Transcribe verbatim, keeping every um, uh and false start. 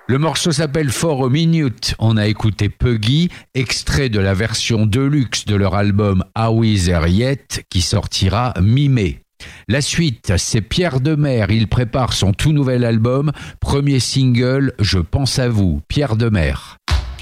Le morceau s'appelle For a Minute. On a écouté Puggy, extrait de la version deluxe de leur album Are We There Yet, qui sortira mi-mai. La suite, c'est Pierre Demer. Il prépare son tout nouvel album. Premier single, Je pense à vous, Pierre Demer.